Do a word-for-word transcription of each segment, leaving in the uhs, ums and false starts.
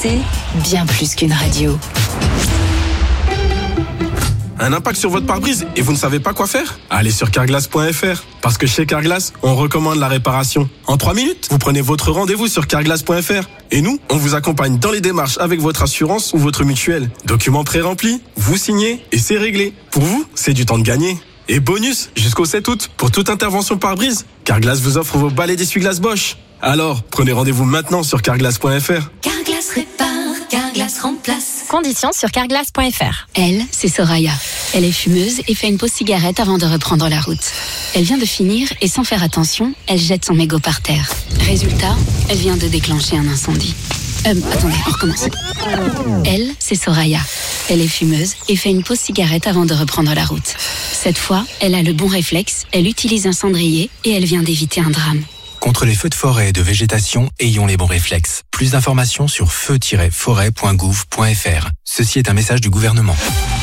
C, bien plus qu'une radio. Un impact sur votre pare-brise et vous ne savez pas quoi faire ? Allez sur carglass point f r. Parce que chez Carglass, on recommande la réparation. En trois minutes, vous prenez votre rendez-vous sur carglass point f r. Et nous, on vous accompagne dans les démarches avec votre assurance ou votre mutuelle. Documents pré-remplis, vous signez et c'est réglé. Pour vous, c'est du temps de gagner. Et bonus, jusqu'au sept août, pour toute intervention pare-brise, Carglass vous offre vos balais d'essuie-glace Bosch. Alors, prenez rendez-vous maintenant sur carglass point f r. Carglass répare, Carglass remplace. Conditions sur carglass point f r. Elle, c'est Soraya. Elle est fumeuse et fait une pause cigarette avant de reprendre la route. Elle vient de finir et sans faire attention, elle jette son mégot par terre. Résultat, elle vient de déclencher un incendie. Euh, attendez, on recommence. Elle, c'est Soraya. Elle est fumeuse et fait une pause cigarette avant de reprendre la route. Cette fois, elle a le bon réflexe, elle utilise un cendrier et elle vient d'éviter un drame. Contre les feux de forêt et de végétation, ayons les bons réflexes. Plus d'informations sur feu tiret forêt point gouv point f r. Ceci est un message du gouvernement.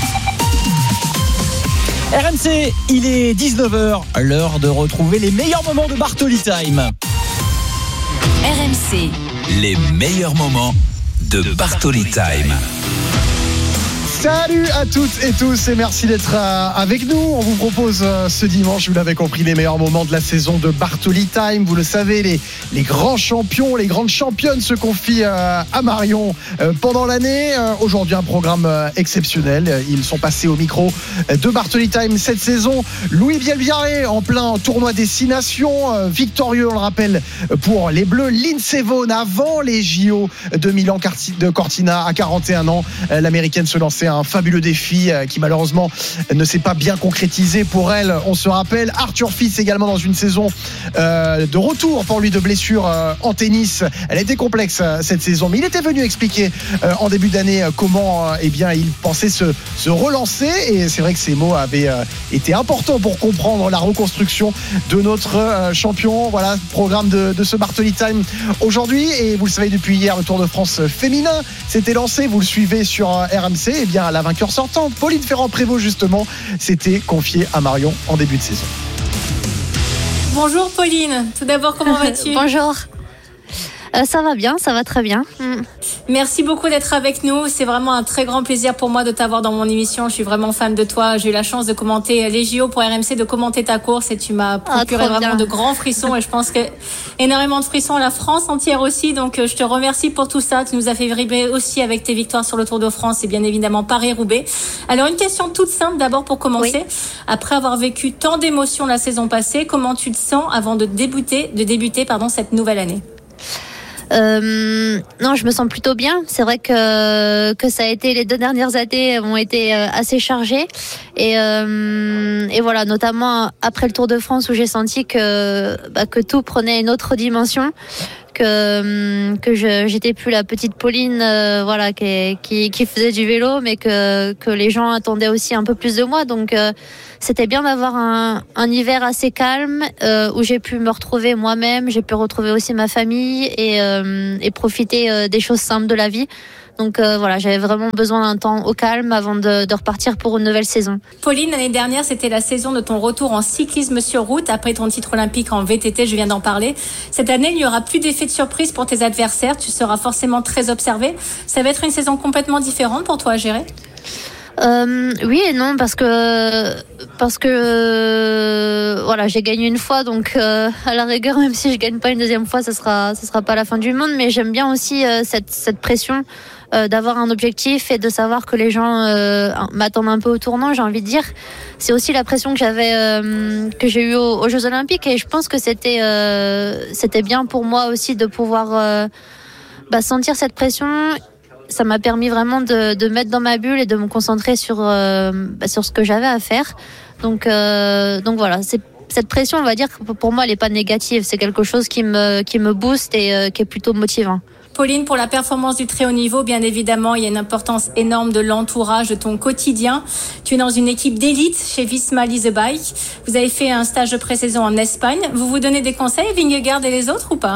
R M C, il est dix-neuf heures, l'heure de retrouver les meilleurs moments de Bartoli Time. R M C. Les meilleurs moments de Bartoli Time. Salut à toutes et tous et merci d'être avec nous. On vous propose ce dimanche, vous l'avez compris, les meilleurs moments de la saison de Bartoli Time. Vous le savez, les, les grands champions, les grandes championnes se confient à Marion pendant l'année. Aujourd'hui, un programme exceptionnel. Ils sont passés au micro de Bartoli Time cette saison. Louis Bielbiarré en plein tournoi Destination, victorieux, on le rappelle, pour les Bleus. Lindsey Vonn avant les J O de Milan de Cortina à quarante et un ans. L'américaine se lançait un fabuleux défi qui malheureusement ne s'est pas bien concrétisé pour elle. On se rappelle Arthur Fils également dans une saison euh, de retour pour lui de blessure euh, en tennis. Elle a été complexe euh, cette saison, mais il était venu expliquer euh, en début d'année euh, comment euh, eh bien il pensait se, se relancer, et c'est vrai que ces mots avaient euh, été importants pour comprendre la reconstruction de notre euh, champion. Voilà, programme de, de ce Bartoli Time aujourd'hui, et vous le savez depuis hier, le Tour de France féminin s'était lancé. Vous le suivez sur euh, R M C. Eh bien, la vainqueur sortante, Pauline Ferrand-Prévot, justement, s'était confiée à Marion en début de saison. Bonjour Pauline, tout d'abord, comment vas-tu ? Bonjour. Euh, ça va bien, ça va très bien. Mm. Merci beaucoup d'être avec nous. C'est vraiment un très grand plaisir pour moi de t'avoir dans mon émission. Je suis vraiment fan de toi. J'ai eu la chance de commenter les J O pour R M C, de commenter ta course, et tu m'as procuré ah, vraiment bien. de grands frissons. Et je pense que énormément de frissons à la France entière aussi. Donc je te remercie pour tout ça. Tu nous as fait vibrer aussi avec tes victoires sur le Tour de France et bien évidemment Paris-Roubaix. Alors une question toute simple d'abord pour commencer. Oui. Après avoir vécu tant d'émotions la saison passée, comment tu te sens avant de débuter, de débuter pardon, cette nouvelle année ? Euh, non, je me sens plutôt bien. C'est vrai que que ça a été, les deux dernières années ont été assez chargées, et euh, et voilà, notamment après le Tour de France où j'ai senti que bah, que tout prenait une autre dimension, que que je j'étais plus la petite Pauline euh, voilà qui qui qui faisait du vélo, mais que que les gens attendaient aussi un peu plus de moi. Donc euh, c'était bien d'avoir un un hiver assez calme euh, où j'ai pu me retrouver moi-même, j'ai pu retrouver aussi ma famille, et euh, et profiter euh, des choses simples de la vie. Donc euh, voilà, j'avais vraiment besoin d'un temps au calme avant de, de repartir pour une nouvelle saison. Pauline, l'année dernière, c'était la saison de ton retour en cyclisme sur route après ton titre olympique en V T T, je viens d'en parler. Cette année, il n'y aura plus d'effet de surprise pour tes adversaires, tu seras forcément très observé. Ça va être une saison complètement différente pour toi à gérer ? Euh, oui et non, parce que parce que euh, voilà, j'ai gagné une fois, donc euh, à la rigueur, même si je gagne pas une deuxième fois, ça sera ça sera pas la fin du monde. Mais j'aime bien aussi euh, cette cette pression euh, d'avoir un objectif et de savoir que les gens euh, m'attendent un peu au tournant. J'ai envie de dire, c'est aussi la pression que j'avais euh, que j'ai eue aux, aux Jeux Olympiques, et je pense que c'était euh, c'était bien pour moi aussi de pouvoir euh, bah, sentir cette pression. Ça m'a permis vraiment de, de mettre dans ma bulle et de me concentrer sur, euh, bah, sur ce que j'avais à faire. Donc, euh, donc voilà, c'est, cette pression, on va dire que pour moi, elle n'est pas négative. C'est quelque chose qui me, qui me booste et euh, qui est plutôt motivant. Pauline, pour la performance du très haut niveau, bien évidemment, il y a une importance énorme de l'entourage, de ton quotidien. Tu es dans une équipe d'élite chez Visma Lease a Bike. Vous avez fait un stage de pré-saison en Espagne. Vous vous donnez des conseils, Vingegaard et les autres, ou pas ?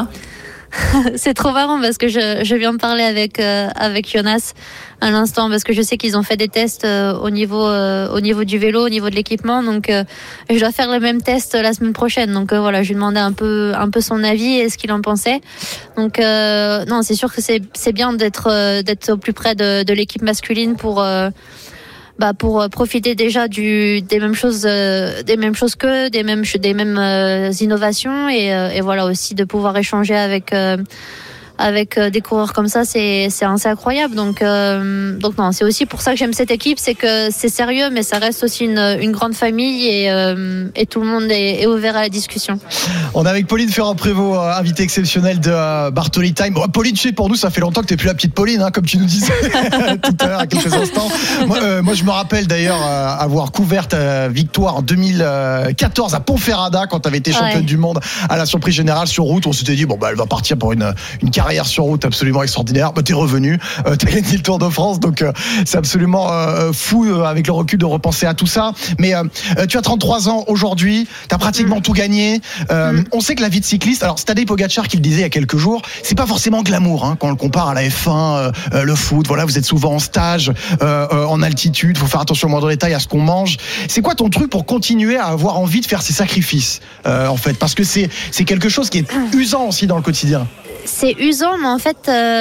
c'est trop marrant parce que je, je viens de parler avec euh, avec Jonas à l'instant parce que je sais qu'ils ont fait des tests euh, au niveau euh, au niveau du vélo, au niveau de l'équipement, donc euh, je dois faire le même test la semaine prochaine. Donc euh, voilà, je lui demandais un peu un peu son avis et ce qu'il en pensait. Donc euh, non, c'est sûr que c'est c'est bien d'être euh, d'être au plus près de, de l'équipe masculine pour euh, bah pour profiter déjà du des mêmes choses euh, des mêmes choses que des mêmes des mêmes euh, innovations et, euh, et voilà aussi de pouvoir échanger avec euh, avec des coureurs comme ça, c'est c'est assez incroyable. Donc euh, donc non, c'est aussi pour ça que j'aime cette équipe, c'est que c'est sérieux, mais ça reste aussi une, une grande famille et euh, et tout le monde est, est ouvert à la discussion. On est avec Pauline Ferrand-Prévot, invitée exceptionnelle de euh, Bartoli Time. Bon, Pauline, tu sais, pour nous, ça fait longtemps que t'es plus la petite Pauline, hein, comme tu nous disais tout à l'heure, à quelques instants. Moi, euh, moi, je me rappelle d'ailleurs euh, avoir couvert ta victoire en deux mille quatorze à Ponferrada quand t'avais été championne ouais. du monde à la surprise générale sur route. On s'était dit bon bah elle va partir pour une une carrière sur route absolument extraordinaire. Bah, t'es revenu, euh, t'as gagné le Tour de France, donc euh, c'est absolument euh, fou euh, avec le recul de repenser à tout ça. Mais euh, tu as trente-trois ans aujourd'hui, t'as pratiquement mmh. tout gagné. Euh, mmh. On sait que la vie de cycliste, alors c'est Tadej Pogacar qui le disait il y a quelques jours, c'est pas forcément glamour hein, quand on le compare à la F un, euh, le foot. Voilà, vous êtes souvent en stage, euh, euh, en altitude, faut faire attention au moindre détail à ce qu'on mange. C'est quoi ton truc pour continuer à avoir envie de faire ces sacrifices euh, en fait, parce que c'est c'est quelque chose qui est usant aussi dans le quotidien. C'est usant, mais en fait,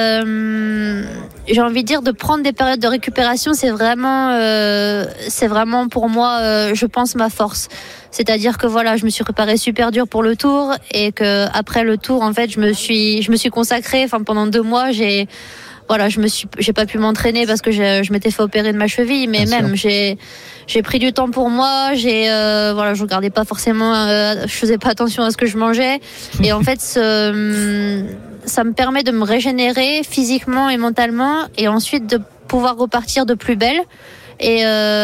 euh, j'ai envie de dire de prendre des périodes de récupération, c'est vraiment, euh, c'est vraiment pour moi, euh, je pense, ma force. C'est-à-dire que voilà, je me suis préparée super dur pour le Tour et que après le Tour, en fait, je me suis, je me suis consacrée. Enfin, pendant deux mois, j'ai, voilà, je me suis, j'ai pas pu m'entraîner parce que je, je m'étais fait opérer de ma cheville, mais Bien même sûr. j'ai. J'ai pris du temps pour moi, j'ai euh, voilà, je regardais pas forcément, euh, je faisais pas attention à ce que je mangeais, et en fait, ce, ça me permet de me régénérer physiquement et mentalement, et ensuite de pouvoir repartir de plus belle. Et,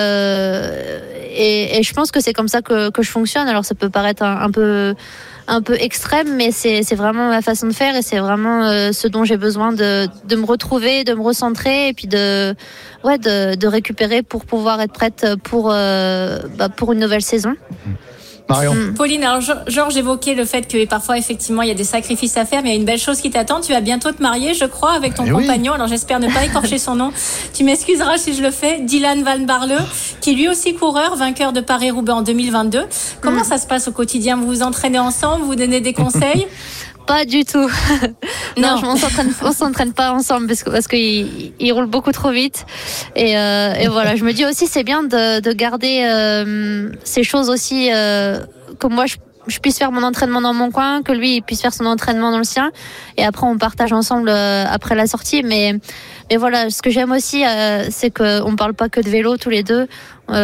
euh, et, et je pense que c'est comme ça que, que je fonctionne. Alors ça peut paraître un, un peu un peu extrême, mais c'est, c'est vraiment ma façon de faire et c'est vraiment euh, ce dont j'ai besoin de, de me retrouver, de me recentrer et puis de, ouais, de, de récupérer pour pouvoir être prête pour, euh, bah, pour une nouvelle saison. Marion. Pauline, alors Georges évoquait le fait que parfois effectivement il y a des sacrifices à faire, mais il y a une belle chose qui t'attend. Tu vas bientôt te marier, je crois, avec ton eh compagnon. Oui. Alors j'espère ne pas écorcher son nom. Tu m'excuseras si je le fais. Dylan Van Barle, qui est lui aussi coureur, vainqueur de Paris-Roubaix en deux mille vingt-deux. Comment mmh. ça se passe au quotidien ? Vous vous entraînez ensemble ? Vous vous donnez des conseils ? Pas du tout. non, non, on s'entraîne, on s'entraîne pas ensemble parce que parce qu'il il roule beaucoup trop vite. Et, euh, et voilà, je me dis aussi c'est bien de, de garder euh, ces choses aussi euh, que moi je, je puisse faire mon entraînement dans mon coin, que lui il puisse faire son entraînement dans le sien. Et après on partage ensemble euh, après la sortie. Mais mais voilà, ce que j'aime aussi euh, c'est que on parle pas que de vélo tous les deux.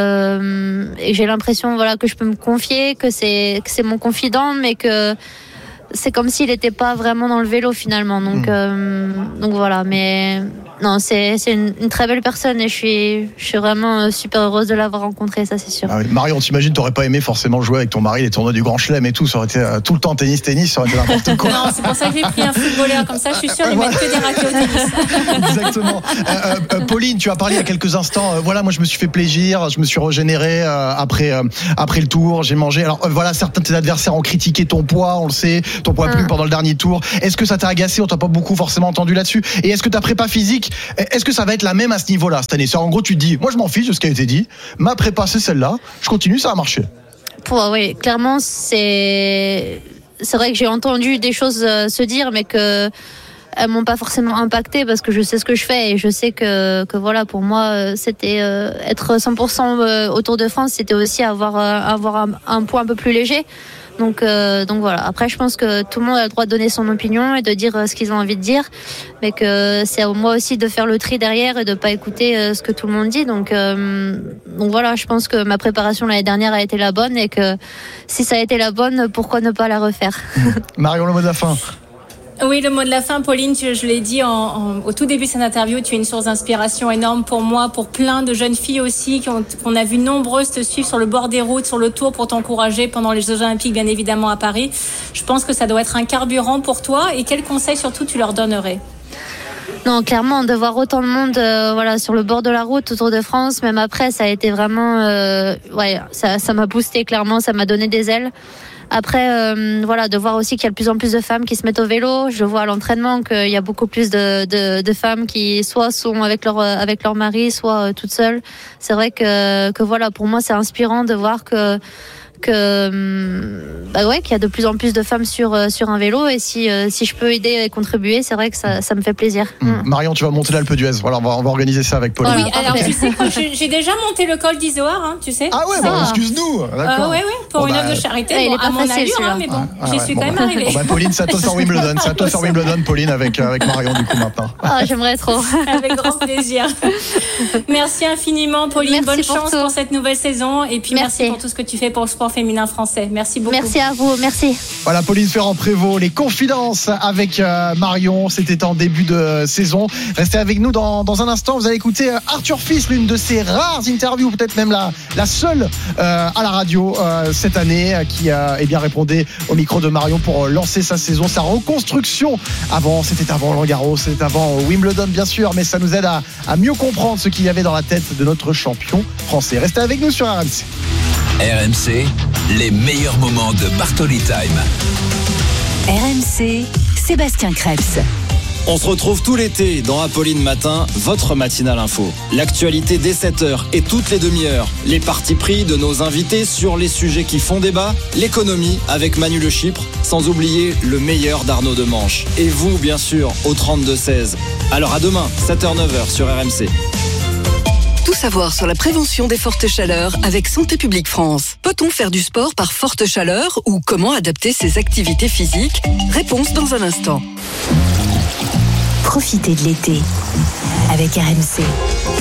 Euh, et j'ai l'impression voilà que je peux me confier, que c'est que c'est mon confident, mais que c'est comme s'il n'était pas vraiment dans le vélo finalement, donc mmh. euh, donc voilà. Mais non, c'est c'est une, une très belle personne et je suis je suis vraiment super heureuse de l'avoir rencontré, ça c'est sûr. Ah oui. Marion, t'imagines, t'aurais pas aimé forcément jouer avec ton mari les tournois du Grand Chelem et tout, ça aurait été euh, tout le temps tennis tennis, ça aurait été n'importe quoi. Non, c'est pour ça que j'ai pris un footballeur comme ça, je suis sûre de mettre que des raquettes au tennis. Exactement. Euh, euh, Pauline, tu as parlé il y a quelques instants. Euh, voilà, moi je me suis fait plaisir, je me suis régénéré euh, après euh, après le Tour, j'ai mangé. Alors euh, voilà, certains de tes adversaires ont critiqué ton poids, on le sait. Ton poids plume pendant le dernier Tour. Est-ce que ça t'a agacé ? On t'a pas beaucoup forcément entendu là-dessus. Et est-ce que ta prépa physique, est-ce que ça va être la même à ce niveau-là cette année ? C'est en gros, tu te dis, moi je m'en fiche de ce qui a été dit. Ma prépa c'est celle-là. Je continue, ça va marcher. Pour, oui, clairement, c'est c'est vrai que j'ai entendu des choses se dire, mais que elles m'ont pas forcément impacté parce que je sais ce que je fais et je sais que que voilà, pour moi c'était euh, être cent pour cent au Tour de France, c'était aussi avoir euh, avoir un, un poids un peu plus léger. Donc, euh, donc voilà. Après, je pense que tout le monde a le droit de donner son opinion et de dire euh, ce qu'ils ont envie de dire, mais que c'est à moi aussi de faire le tri derrière et de pas écouter euh, ce que tout le monde dit. Donc, euh, donc voilà. Je pense que ma préparation l'année dernière a été la bonne et que si ça a été la bonne, pourquoi ne pas la refaire ? Marion, le mot de la fin. Oui, le mot de la fin, Pauline, tu, je l'ai dit en, en, au tout début de cette interview, tu es une source d'inspiration énorme pour moi, pour plein de jeunes filles aussi, qui ont, qu'on a vu nombreuses te suivre sur le bord des routes, sur le Tour pour t'encourager pendant les Jeux Olympiques, bien évidemment à Paris. Je pense que ça doit être un carburant pour toi. Et quels conseils surtout tu leur donnerais ? Non, clairement, de voir autant de monde euh, voilà, sur le bord de la route, autour de France, même après, ça a été vraiment... Euh, ouais, ça, ça m'a boosté, clairement, ça m'a donné des ailes. Après, euh, voilà, de voir aussi qu'il y a de plus en plus de femmes qui se mettent au vélo. Je vois à l'entraînement qu'il y a beaucoup plus de, de, de femmes qui soit sont avec leur avec leur mari, soit euh, toutes seules. C'est vrai que que voilà, pour moi, c'est inspirant de voir que que bah ouais qu'il y a de plus en plus de femmes sur sur un vélo, et si euh, si je peux aider et contribuer, c'est vrai que ça ça me fait plaisir. Mmh. Mmh. Marion, tu vas monter l'Alpe d'Huez. Voilà, on va on va organiser ça avec Pauline. Oui, alors tu sais quoi, j'ai, j'ai déjà monté le col d'Izoard, hein, tu sais. Ah ouais, bah, excuse-nous. D'accord. Euh, ouais, ouais, pour bon, une bah, œuvre de charité. Ouais, bon, il est pas à mon facile, allure, hein, mais bon, ah, j'y ouais, suis bon, quand bah, même arrivée. Bon, bah, Pauline, c'est à toi de faire Wimbledon, c'est à toi de faire Wimbledon, Pauline, avec avec Marion du coup maintenant. Ah, j'aimerais trop. Avec grand plaisir. Merci infiniment, Pauline. Merci Bonne pour chance tout. Pour cette nouvelle saison, et puis merci. merci pour tout ce que tu fais pour le sport féminin français. Merci beaucoup. Merci à vous, merci. Voilà, Pauline Ferrand-Prévot, les confidences avec euh, Marion, c'était en début de saison. Restez avec nous dans, dans un instant, vous allez écouter Arthur Fils, l'une de ses rares interviews, peut-être même la, la seule euh, à la radio euh, cette année, qui euh, eh bien, répondait au micro de Marion pour lancer sa saison, sa reconstruction. Avant, c'était avant Roland-Garros, c'était avant Wimbledon bien sûr, mais ça nous aide à, à mieux comprendre ce qu'il y avait dans la tête de notre champion français. Restez avec nous sur R M C. R M C, les meilleurs moments de Bartoli Time. R M C, Sébastien Krebs. On se retrouve tout l'été dans Apolline Matin, votre matinale info. L'actualité dès sept heures et toutes les demi-heures. Les partis pris de nos invités sur les sujets qui font débat. L'économie avec Manu Le Chypre, sans oublier le meilleur d'Arnaud Demanche. Et vous, bien sûr, au trente-deux seize. Alors à demain, sept heures neuf heures sur R M C. Tout savoir sur la prévention des fortes chaleurs avec Santé publique France. Peut-on faire du sport par forte chaleur ou comment adapter ses activités physiques ? Réponse dans un instant. Profitez de l'été avec R M C.